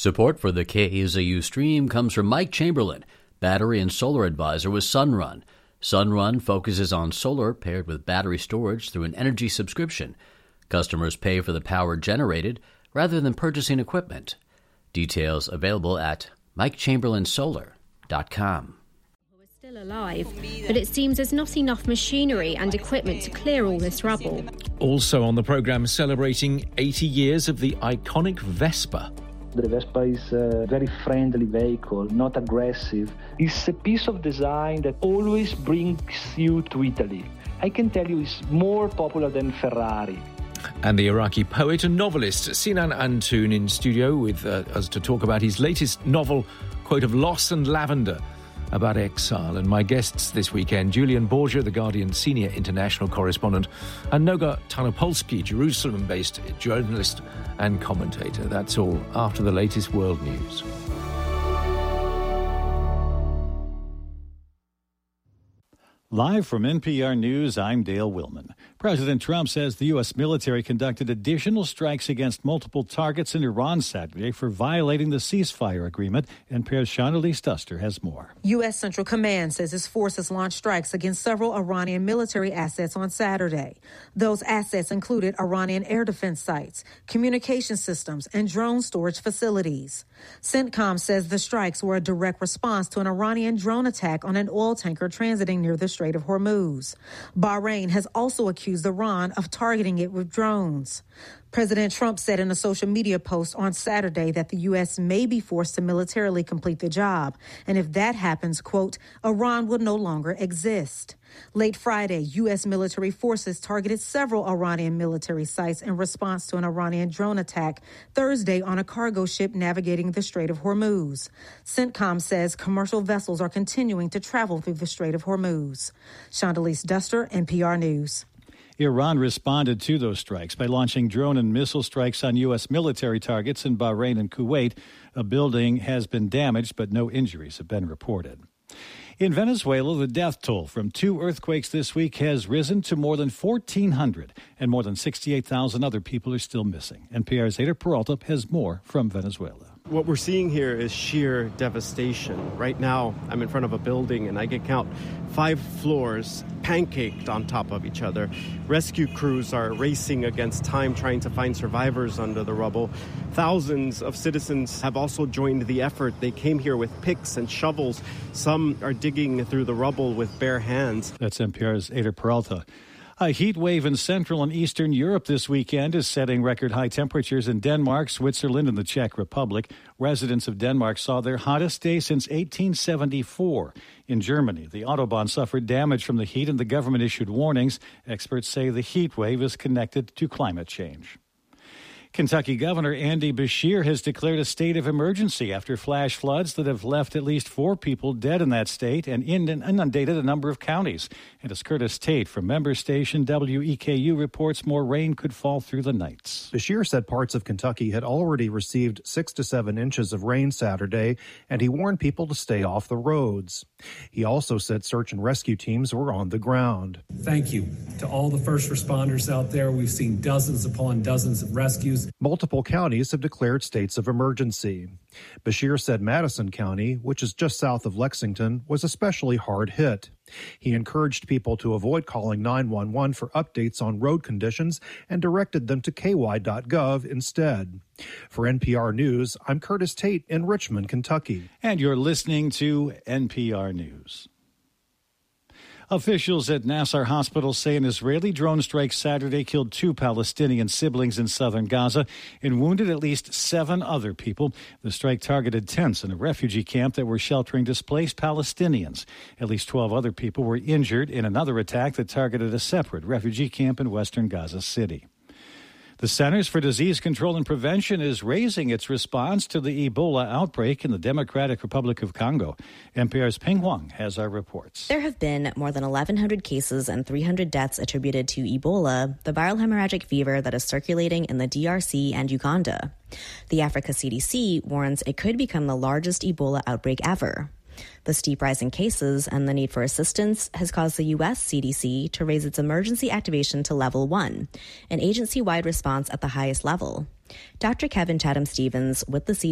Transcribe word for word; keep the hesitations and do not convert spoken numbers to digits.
Support for the K A Z U stream comes from Mike Chamberlain, battery and solar advisor with Sunrun. Sunrun focuses on solar paired with battery storage through an energy subscription. Customers pay for the power generated rather than purchasing equipment. Details available at mike chamberlain solar dot com. We're still alive, but it seems there's not enough machinery and equipment to clear all this rubble. Also on the programme, celebrating eighty years of the iconic Vespa. The Vespa is a very friendly vehicle, not aggressive. It's a piece of design that always brings you to Italy. I can tell you it's more popular than Ferrari. And the Iraqi poet and novelist Sinan Antoon in studio with uh, us to talk about his latest novel, quote, of loss and lavender, about exile. And my guests this weekend, Julian Borgia, The Guardian senior international correspondent, and Noga Tarnopolsky, Jerusalem-based journalist and commentator. That's all after the latest world news. Live from N P R News, I'm Dale Willman. President Trump says the U S military conducted additional strikes against multiple targets in Iran Saturday for violating the ceasefire agreement. N P R's Shonalise Duster has more. U S. Central Command says its forces launched strikes against several Iranian military assets on Saturday. Those assets included Iranian air defense sites, communication systems, and drone storage facilities. CENTCOM says the strikes were a direct response to an Iranian drone attack on an oil tanker transiting near the Strait of Hormuz. Bahrain has also accused Iran of targeting it with drones. President Trump said in a social media post on Saturday that the U S may be forced to militarily complete the job. And if that happens, quote, Iran will no longer exist. Late Friday, U S military forces targeted several Iranian military sites in response to an Iranian drone attack Thursday on a cargo ship navigating the Strait of Hormuz. CENTCOM says commercial vessels are continuing to travel through the Strait of Hormuz. Shonalise Duster, N P R News. Iran responded to those strikes by launching drone and missile strikes on U S military targets in Bahrain and Kuwait. A building has been damaged, but no injuries have been reported. In Venezuela, the death toll from two earthquakes this week has risen to more than fourteen hundred, and more than sixty-eight thousand other people are still missing. N P R's Eder Peralta has more from Venezuela. What we're seeing here is sheer devastation. Right now, I'm in front of a building, and I can count five floors pancaked on top of each other. Rescue crews are racing against time, trying to find survivors under the rubble. Thousands of citizens have also joined the effort. They came here with picks and shovels. Some are digging through the rubble with bare hands. That's N P R's Eder Peralta. A heat wave in Central and Eastern Europe this weekend is setting record high temperatures in Denmark, Switzerland, and the Czech Republic. Residents of Denmark saw their hottest day since eighteen seventy-four. In Germany, the Autobahn suffered damage from the heat and the government issued warnings. Experts say the heat wave is connected to climate change. Kentucky Governor Andy Beshear has declared a state of emergency after flash floods that have left at least four people dead in that state and inundated a number of counties. And as Curtis Tate from member station W E K U reports, more rain could fall through the nights. Beshear said parts of Kentucky had already received six to seven inches of rain Saturday, and he warned people to stay off the roads. He also said search and rescue teams were on the ground. Thank you to all the first responders out there. We've seen dozens upon dozens of rescues. Multiple counties have declared states of emergency. Beshear said Madison County, which is just south of Lexington, was especially hard hit. He encouraged people to avoid calling nine one one for updates on road conditions and directed them to k y dot gov instead. For N P R News, I'm Curtis Tate in Richmond, Kentucky. And you're listening to N P R News. Officials at Nasser Hospital say an Israeli drone strike Saturday killed two Palestinian siblings in southern Gaza and wounded at least seven other people. The strike targeted tents in a refugee camp that were sheltering displaced Palestinians. At least twelve other people were injured in another attack that targeted a separate refugee camp in western Gaza City. The Centers for Disease Control and Prevention is raising its response to the Ebola outbreak in the Democratic Republic of Congo. N P R's Ping Huang has our reports. There have been more than eleven hundred cases and three hundred deaths attributed to Ebola, the viral hemorrhagic fever that is circulating in the D R C and Uganda. The Africa C D C warns it could become the largest Ebola outbreak ever. The steep rise in cases and the need for assistance has caused the U S C D C to raise its emergency activation to level one, an agency-wide response at the highest level. Doctor Kevin Chatham-Stevens with the C D C